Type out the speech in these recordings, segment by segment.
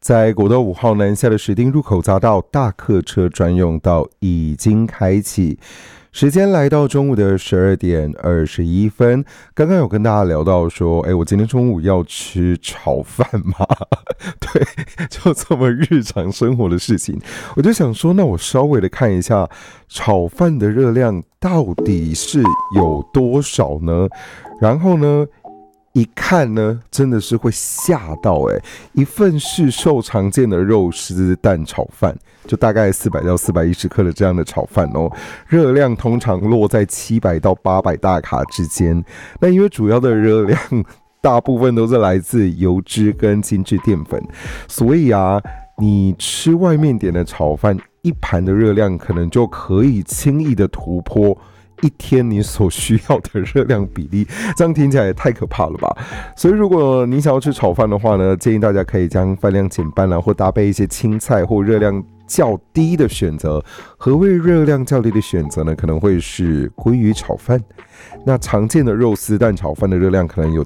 在国道5号南下的石碇入口匝道大客车专用道已经开启，时间来到中午的12点21分。刚刚有跟大家聊到说，我今天中午要吃炒饭嘛？对，就这么日常生活的事情，我就想说，那我稍微的看一下炒饭的热量到底是有多少呢？然后呢，一看呢，真的是会吓到一份市售常见的肉丝蛋炒饭，就大概400到410克的这样的炒饭哦，热量通常落在700到800大卡之间。那因为主要的热量大部分都是来自油脂跟精致淀粉，所以啊，你吃外面点的炒饭，一盘的热量可能就可以轻易的突破一天你所需要的热量比例，这样听起来也太可怕了吧。所以如果你想要吃炒饭的话呢，建议大家可以将饭量减半或搭配一些青菜或热量较低的选择。何谓热量较低的选择呢？可能会是鲑鱼炒饭。那常见的肉丝蛋炒饭的热量可能有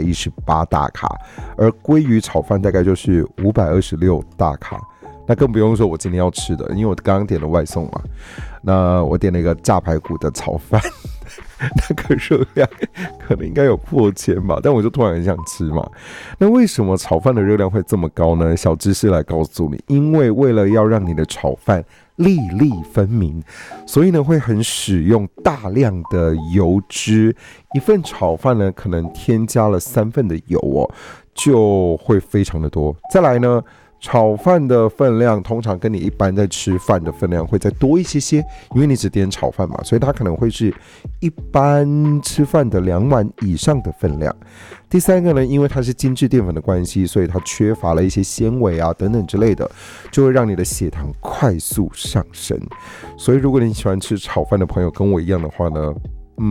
718大卡，而鲑鱼炒饭大概就是526大卡。那更不用说我今天要吃的，因为我刚刚点了外送嘛，那我点了一个炸排骨的炒饭，那个热量可能应该有破千吧，但我就突然很想吃嘛。那为什么炒饭的热量会这么高呢？小知识来告诉你，因为为了要让你的炒饭粒粒分明，所以呢会很使用大量的油脂，一份炒饭呢可能添加了3份的油哦，就会非常的多。再来呢，炒饭的分量通常跟你一般在吃饭的分量会再多一些些，因为你只点炒饭嘛，所以它可能会是一般吃饭的2碗以上的分量。第三个呢，因为它是精致淀粉的关系，所以它缺乏了一些纤维啊等等之类的，就会让你的血糖快速上升。所以如果你喜欢吃炒饭的朋友跟我一样的话呢，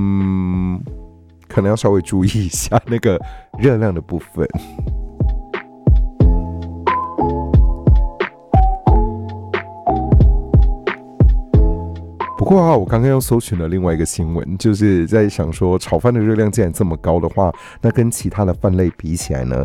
可能要稍微注意一下那个热量的部分。不过啊，我刚刚又搜寻了另外一个新闻，就是在想说，炒饭的热量既然这么高的话，那跟其他的饭类比起来呢，